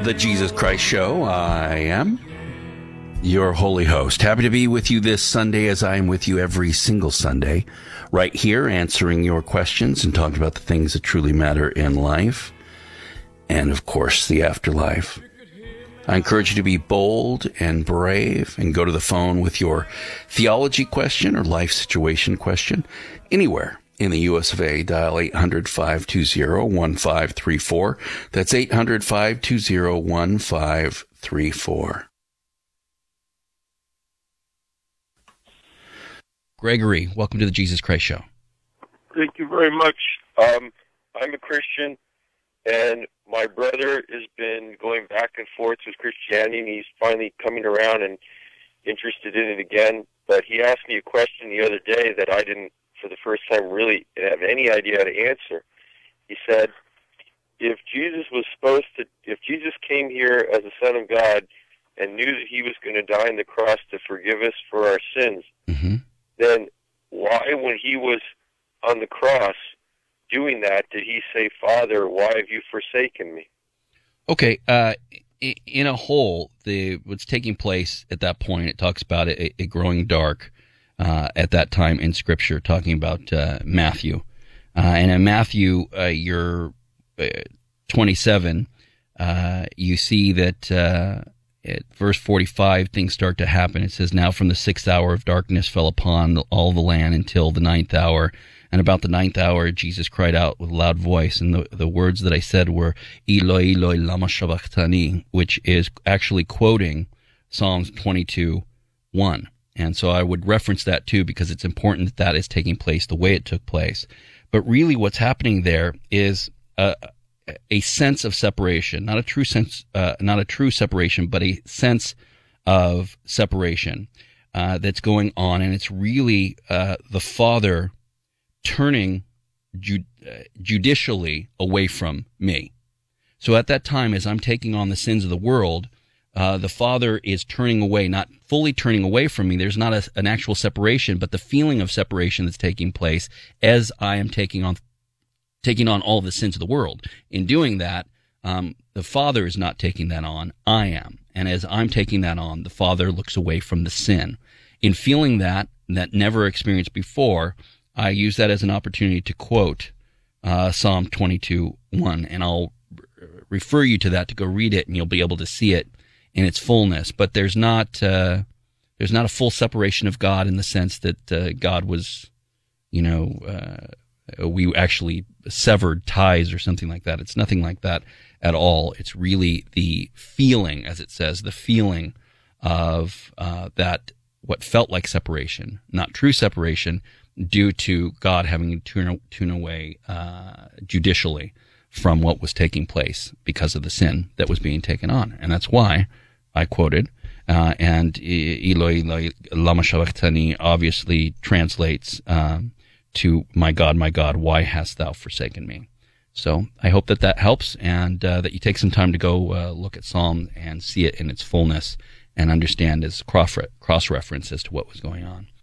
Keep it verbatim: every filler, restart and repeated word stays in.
The Jesus Christ Show. I am your holy host. Happy to be with you this Sunday, as I am with you every single Sunday, right here, answering your questions and talking about the things that truly matter in life, and of course, the afterlife. I encourage you to be bold and brave and go to the phone with your theology question or life situation question anywhere in the U S of A. Dial eight hundred, five two zero, one five three four. That's eight hundred, five two zero, one five three four. Gregory, welcome to the Jesus Christ Show. Thank you very much. Um, I'm a Christian, and my brother has been going back and forth with Christianity, and he's finally coming around and interested in it again. But he asked me a question the other day that I didn't, for the first time, really have any idea how to answer. He said, if Jesus was supposed to, if Jesus came here as the Son of God and knew that he was going to die on the cross to forgive us for our sins, mm-hmm. then why, when he was on the cross doing that, did he say, Father, why have you forsaken me? Okay, uh, in a whole, the what's taking place at that point, it talks about it, it growing dark uh, at that time in Scripture, talking about uh, Matthew. Uh, and in Matthew, uh, you're uh, twenty-seven, uh, you see that uh, at verse forty-five, things start to happen. It says, now from the sixth hour of darkness fell upon all the land until the ninth hour. And about the ninth hour, Jesus cried out with a loud voice. And the, the words that I said were, Eloi, Eloi, lama sabachthani, which is actually quoting Psalms twenty-two one. And so I would reference that too, because it's important that that is taking place the way it took place. But really what's happening there is a, a sense of separation, not a true sense, uh, not a true separation, but a sense of separation uh, that's going on. And it's really uh, the Father turning ju- uh, judicially away from me. So at that time, as I'm taking on the sins of the world, uh, the Father is turning away, not fully turning away from me. There's not a, an actual separation, but the feeling of separation that's taking place as I am taking on taking on all the sins of the world. In doing that, um, the Father is not taking that on, I am. And as I'm taking that on, the Father looks away from the sin. In feeling that, that never experienced before, I use that as an opportunity to quote uh, Psalm twenty-two one, and I'll refer you to that to go read it, and you'll be able to see it in its fullness. But there's not uh, there's not a full separation of God in the sense that uh, God was, you know, uh, we actually severed ties or something like that. It's nothing like that at all. It's really the feeling, as it says, the feeling of uh, that what felt like separation, not true separation, due to God having to turn, turn away uh, judicially from what was taking place because of the sin that was being taken on. And that's why I quoted, uh, and Eloi, Eloi, lama sabachthani obviously translates um, to, my God, my God, why hast thou forsaken me? So I hope that that helps, and uh, that you take some time to go uh, look at Psalm and see it in its fullness and understand as cross-reference as to what was going on.